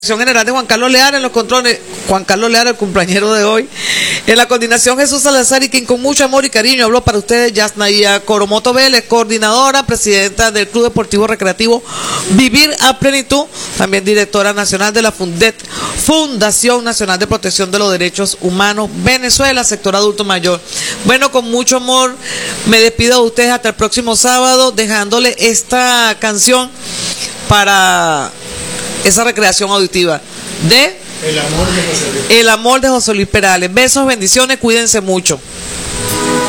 General de Juan Carlos Leal en los controles, Juan Carlos Leal, el cumpleañero de hoy. En la coordinación Jesús Salazar, y quien con mucho amor y cariño habló para ustedes, Yasnaía Coromoto Vélez, coordinadora, presidenta del Club Deportivo Recreativo Vivir a Plenitud, también directora nacional de la Fundación Nacional de Protección de los Derechos Humanos Venezuela, sector adulto mayor. Bueno, con mucho amor me despido de ustedes hasta el próximo sábado, dejándole esta canción para esa recreación auditiva de El amor de José Luis Perales. Besos, bendiciones, cuídense mucho.